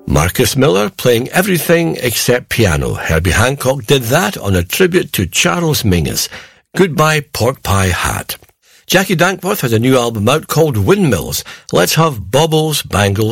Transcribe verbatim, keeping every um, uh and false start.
Marcus Miller playing everything except piano. Herbie Hancock did that on a tribute to Charles Mingus. Goodbye Pork Pie Hat. Jackie Dankworth has a new album out called Windmills. Let's have baubles, bangles,